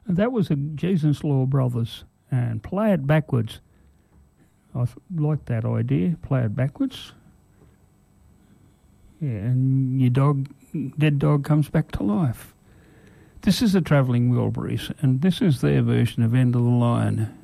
And that was the Jesus Law Brothers, and Play It Backwards. I like that idea, play it backwards. Yeah, and your dead dog comes back to life. This is the Travelling Wilburys, and this is their version of End of the Line.